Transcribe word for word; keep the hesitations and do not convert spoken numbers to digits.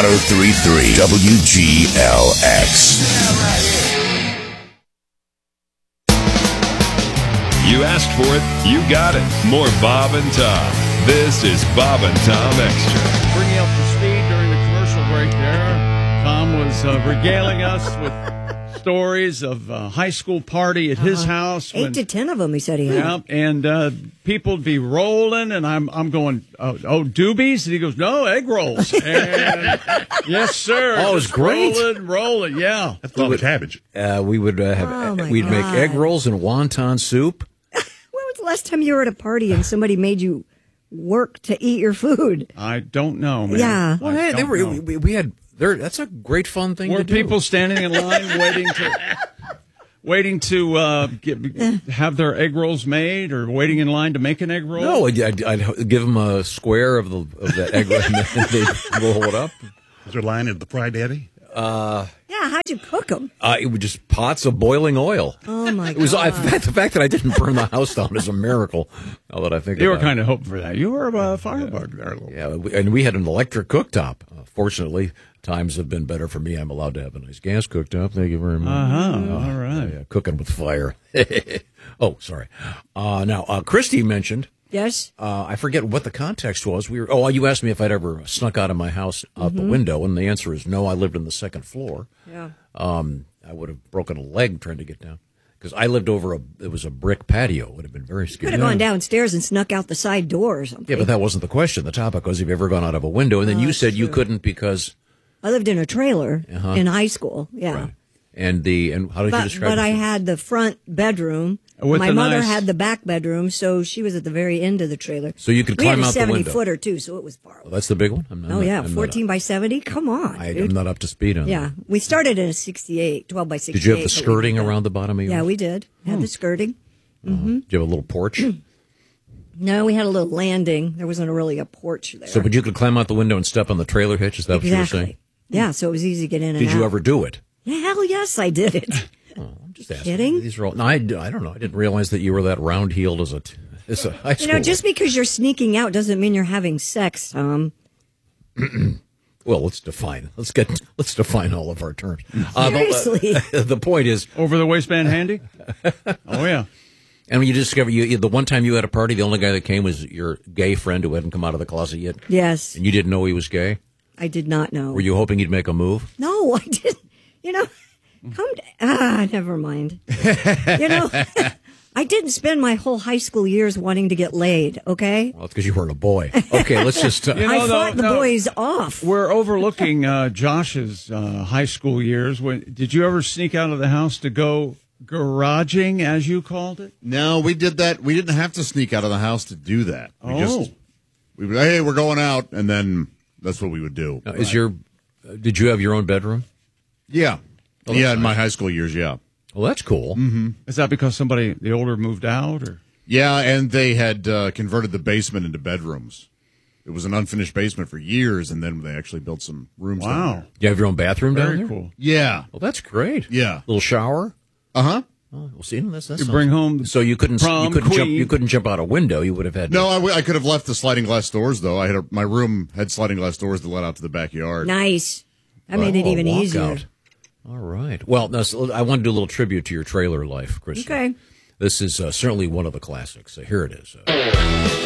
one oh three point three W G L X. You asked for it, you got it. More Bob and Tom. This is Bob and Tom Extra. Bringing up to speed during the commercial break there, Tom was uh, regaling us with stories of a high school party at uh-huh. his house. Eight when, to ten of them, he said he had. Yeah, and uh, people would be rolling, and I'm I'm going, oh, oh, doobies? And he goes, no, egg rolls. And yes, sir. Oh, it was great. Rolling, rolling, yeah. That's a lot of cabbage. Uh, we would uh, have, Oh, my we'd God. make egg rolls and wonton soup. When was the last time you were at a party and somebody made you work to eat your food? I don't know, man. Yeah. Well, hey, they were, we, we had, there. That's a great fun thing Were to do. people standing in line waiting to waiting to uh, get, have their egg rolls made, or waiting in line to make an egg roll? No, I'd, I'd, I'd give them a square of the of the egg roll, and then they'd roll it up. Was there a line at the Fry Daddy? Uh, Yeah, how'd you cook them? uh, it was just pots of boiling oil. Oh, my It was I, God. the fact that I didn't burn the house down is a miracle. Now that I think You were about it. kind of hoping for that. You were a firebug there a little. Yeah, we- and we had an electric cooktop. Uh, fortunately, times have been better for me. I'm allowed to have a nice gas cooktop. Thank you very much. Uh-huh. All right. Yeah, cooking with fire. Oh, sorry. Uh, now, uh, Christy mentioned, Yes? uh, I forget what the context was. We were. Oh, you asked me if I'd ever snuck out of my house out the window, and the answer is no. I lived on the second floor. Yeah. Um, I would have broken a leg trying to get down because I lived over a. It was a brick patio. It would have been very Could scary. have gone downstairs and snuck out the side door or something. Yeah, but that wasn't the question. The topic was, have you ever gone out of a window? And then you said you couldn't because. I lived in a trailer Uh-huh. in high school. Yeah. Right. And the and how did you But, describe but it? I had the front bedroom. With My the mother nice- had the back bedroom, so she was at the very end of the trailer. So you could we climb had a out the seventy window. footer too, so it was far Oh, away. that's the big one. I'm, I'm Oh not- yeah, I'm not- fourteen by seventy. Come on, I, dude. I'm not up to speed on Yeah, that. we started in a sixty-eight, twelve by sixty-eight. Did you have the but we skirting did that. around the bottom of yours? Yeah, we did. Had the skirting. Mm-hmm. Did you have a little porch? No, we had a little landing. There wasn't really a porch there. So, but you could climb out the window and step on the trailer hitch. Is that what you were saying? exactly. Yeah, so it was easy to get in and Did out. you ever do it? Yeah, hell yes, I did it. Oh, I'm just asking. kidding? These are all. No, I, I don't know. I didn't realize that you were that round heeled as a t- as a high You schooler. know, just because you're sneaking out doesn't mean you're having sex, Tom. Well, let's define. Let's get. Let's define all of our terms. Uh, the- Seriously. uh, the point is, Over the waistband handy? Oh, yeah. and when you discover you, you, the one time you had a party, the only guy that came was your gay friend who hadn't come out of the closet yet, Yes, and you didn't know he was gay. I did not know. Were you hoping he'd make a move? No, I didn't. You know, come to, ah, never mind. You know, I didn't spend my whole high school years wanting to get laid. Okay, Well, it's because you weren't a boy. Okay, let's just. Uh, You know, I no, fought the no. boys off. We're overlooking uh, Josh's uh, high school years. When, did you ever sneak out of the house to go garaging, as you called it? No, we did that. We didn't have to sneak out of the house to do that. We Oh. just we would, hey, we're going out, and then that's what we would do. now, is your? Uh, did you have your own bedroom? Yeah, Oh, yeah. that's In my high school years, yeah, Well, that's cool. Is that because somebody, the older, moved out? Or yeah, and they had uh, converted the basement into bedrooms. It was an unfinished basement for years, and then they actually built some rooms. down Wow. there. Do you have your own bathroom down Very there? cool. Yeah. Well, that's great. Yeah. Little shower. Uh huh. Oh, well, see, that's, that's You bring home the So you couldn't. You prom couldn't jump. queen. You couldn't jump out a window. You would have had. No, to, I, w- I could have left the sliding glass doors though. I had a, my room had sliding glass doors that led out to the backyard. Nice. That made it Oh, even walkout. easier. All right. Well, now, so I want to do a little tribute to your trailer life, Chris. Okay. This is uh, certainly one of the classics. So here it is. Uh,